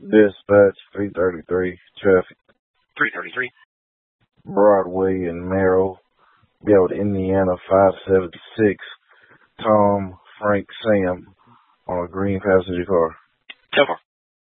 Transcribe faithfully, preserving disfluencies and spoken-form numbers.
Dispatch three thirty-three, traffic. three thirty-three. Broadway and Merrill, Belt, Indiana five seventy-six. Tom, Frank, Sam on a green passenger car. ten four.